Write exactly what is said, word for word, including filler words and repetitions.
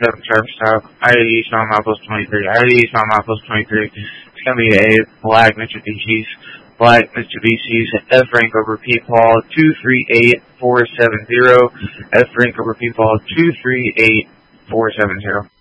seven sharp stock. I D Sean Michaels twenty-three. I D Sean Michaels twenty-three. It's going to be a black Mitsubishi's. Black Mitsubishi's F rank over P Paul two three eight four seven zero. F rank over P Paul two three eight four seven zero.